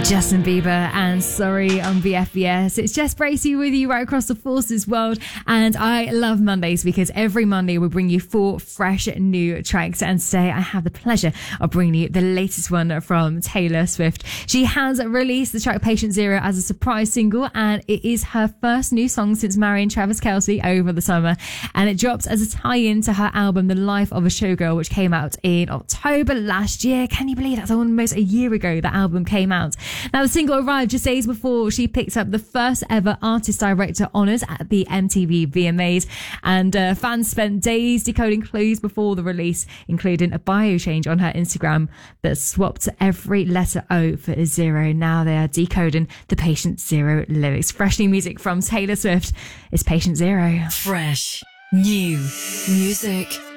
Justin Bieber and Sorry on BFBS. It's Jess Bracey with you right across the Forces world, and I love Mondays because every Monday we bring you 4 fresh new tracks, and today I have the pleasure of bringing you the latest one from Taylor Swift. She has released the track Patient Zero as a surprise single, and it is her first new song since marrying Travis Kelce over the summer, and it drops as a tie-in to her album The Life of a Showgirl, which came out in October last year. Can you believe that's almost a year ago the album came out? Now, the single arrived just days before she picked up the first ever Artist Director honours at the MTV VMAs, and fans spent days decoding clues before the release, including a bio change on her Instagram that swapped every letter O for a zero. Now they are decoding the Patient Zero lyrics. Fresh new music from Taylor Swift is Patient Zero. Fresh new music.